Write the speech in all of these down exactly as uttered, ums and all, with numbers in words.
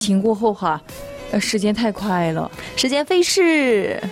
情过后哈，呃，时间太快了， 时间飞逝。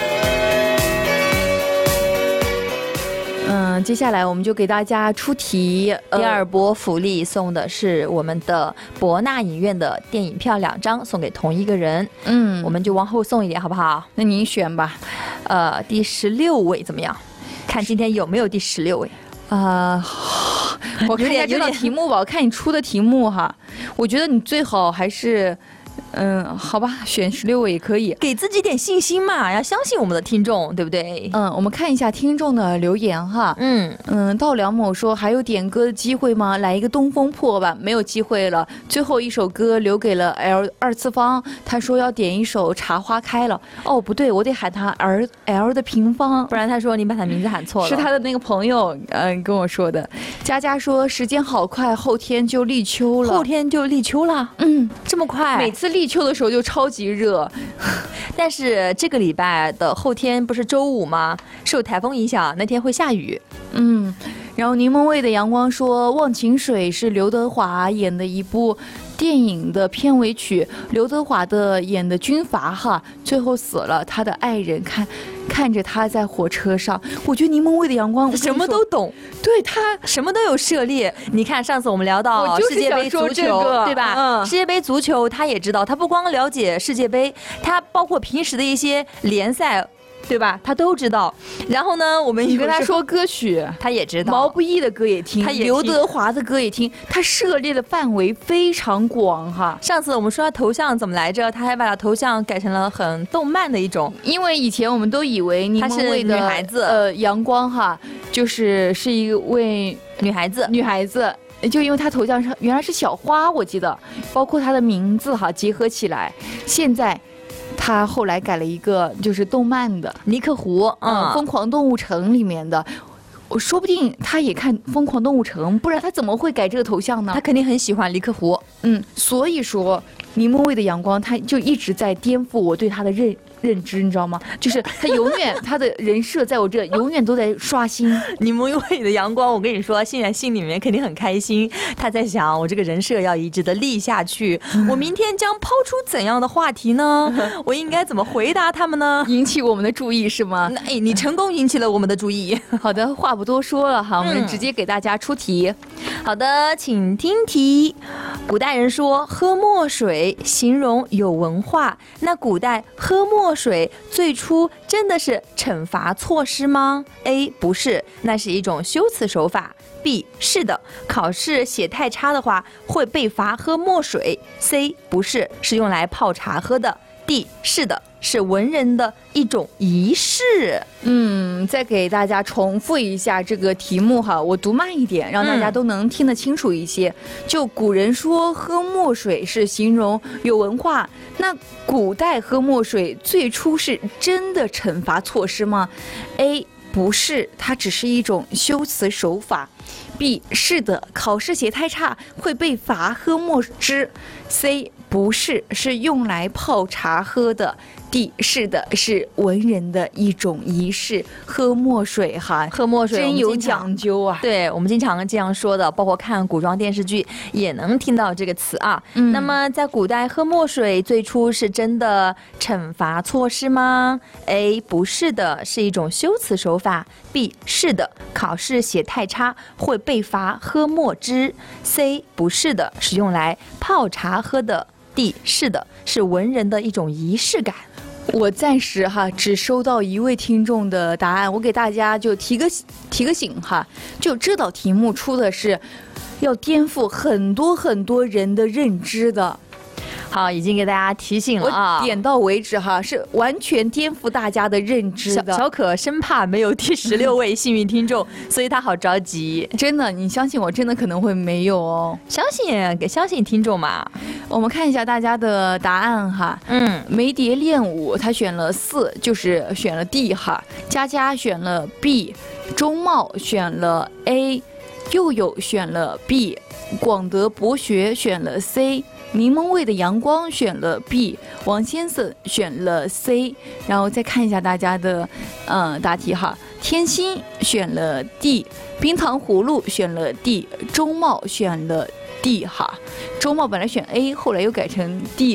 嗯，接下来我们就给大家出题。 呃、第二波福利送的是我们的博纳影院的电影票两张，送给同一个人。嗯，我们就往后送一点，好不好？ 那您选吧。 呃，第十六位怎么样？看今天有没有第十六位。 啊、呃，我看一下这道题目吧。我看你出的题目哈，我觉得你最好还是。嗯，好吧，选十六位也可以， 给自己点信心嘛，要相信我们的听众，对不对？ 嗯，我们看一下听众的留言哈。嗯嗯，稻梁某说还有点歌的机会吗？来一个东风破吧，没有机会了。最后一首歌留给了 L 二次方，他说要点一首《茶花开了》。哦，不对，我得喊他 L L 的平方， 不然他说你把他名字喊错了。 是他的那个朋友嗯、呃、跟我说的。佳佳说时间好快，后天就立秋了。 后天就立秋了？嗯，这么快？ 每次立秋的时候就超级热， 但是这个礼拜的后天不是周五吗？受台风影响，那天会下雨。 嗯，然后柠檬味的阳光说，《忘情水》是刘德华演的一部电影的片尾曲，刘德华的演的军阀哈，最后死了，他的爱人看看着他在火车上。我觉得柠檬味的阳光什么都懂， 对，他什么都有涉猎。你看上次我们聊到世界杯足球， 这个、 对吧、嗯？世界杯足球他也知道，他不光了解世界杯，他包括平时的一些联赛。对吧？他都知道。然后呢，我们跟他说歌曲， 他也知道。 毛不易的歌也听， 他也听刘德华的歌也听，他涉猎的范围非常广哈。 上次我们说他头像怎么来着？他还把他头像改成了很动漫的一种。 因为以前我们都以为柠檬味的女孩子， 呃，阳光哈，就是是一位女孩子， 女孩子。就因为他头像上原来是小花，我记得，包括他的名字哈结合起来，现在。他后来改了一个，就是动漫的尼克湖， 嗯，《疯狂动物城》里面的，我说不定他也看《疯狂动物城》，不然他怎么会改这个头像呢？ 他肯定很喜欢尼克湖， 嗯，所以说柠檬味的阳光，他就一直在颠覆我对他的认认知，你知道吗？就是他永远他的人设在我这永远都在刷新。 柠檬味的阳光，我跟你说，现在心里面肯定很开心。他在想，我这个人设要一直的立下去。我明天将抛出怎样的话题呢？我应该怎么回答他们呢？ 引起我们的注意是吗？ 哎，你成功引起了我们的注意。 好的，话不多说了哈，我们直接给大家出题。 嗯、好的，请听题。古代人说喝墨水形容有文化，那古代喝墨水最初真的是惩罚措施吗？ A 不是，那是一种修辞手法。 B 是的，考试写太差的话会被罚喝墨水。 C 不是，是用来泡茶喝的。 D 是的，是文人的一种仪式。 嗯，再给大家重复一下这个题目哈，我读慢一点，让大家都能听得清楚一些。嗯、就古人说喝墨水是形容有文化，那古代喝墨水最初是真的惩罚措施吗？ A 不是，它只是一种修辞手法。 B 是的，考试写太差会被罚喝墨汁。 C 不是，是用来泡茶喝的。 D 是的，是文人的一种仪式，喝墨水哈， 喝墨水真有讲究啊。 对，我们经常这样说的，包括看古装电视剧也能听到这个词啊。嗯、那么在古代喝墨水最初是真的惩罚措施吗？ A 不是的，是一种修辞手法。 B 是的，考试写太差会被罚喝墨汁。 C 不是的，是用来泡茶喝的。 D 是的，是文人的一种仪式感。 我暂时哈只收到一位听众的答案，我给大家就提个提个醒哈，就这道题目出的是要颠覆很多很多人的认知的。 好，已经给大家提醒了啊， 我点到为止哈，是完全颠覆大家的认知的。 小, 小可生怕没有第十六位幸运听众，所以他好着急。 真的，你相信我，真的可能会没有哦。 相信给相信听众嘛。 我们看一下大家的答案哈。嗯，梅蝶练舞他选了四，就是选了 D 哈。佳佳选了 B， 钟茂选了 A， 佑佑选了 B， 广德博学选了 C。柠檬味的阳光选了 B， 王先生选了 C， 然后再看一下大家的嗯答题哈。天心选了 D， 冰糖葫芦选了 D， 钟茂选了 D 哈。周末本来选 A， 后来又改成 D。